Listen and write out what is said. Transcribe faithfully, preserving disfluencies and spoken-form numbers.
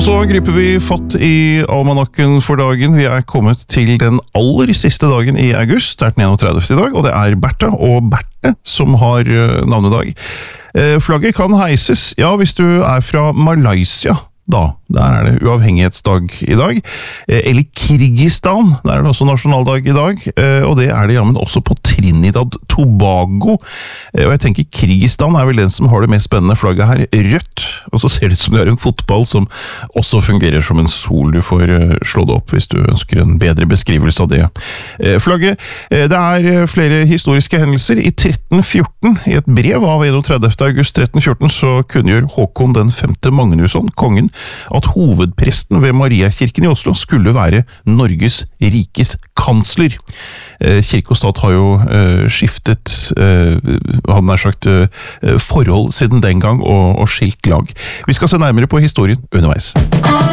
Så griper vi fatt i almanakken for dagen. Vi er kommet til den aller siste dagen i august. Det er den enogtredivte i dag, og det er Bertha og Berte som har navnedag. Flagget kan heises, ja, hvis du er fra Malaysia. Da, der er det uavhengighetsdag i dag. Eller Kirgistan, der er det også nasjonaldag i dag. Og det er det jammen også på Trinidad Tobago. Og jeg tenker Kirgistan er vel den som har det mest spennende flagget her. Rødt, og så ser det ut som det er en fotball som også fungerer som en sol. Du får slå det opp hvis du ønsker en bedre beskrivelse av det. Flagget, det er flere historiske hendelser. I tretten fjorten, i et brev av enogtredivte august tretten fjorten, så kunngjør Håkon den femte Magnusson, kongen, at hovedpresten ved Mariakirken i Oslo skulle være Norges rikes kansler. Kirke og stat har jo uh, skiftet, uh, hadde nær sagt, uh, forhold siden den gang og, og skilt lag. Vi skal se nærmere på historien underveis.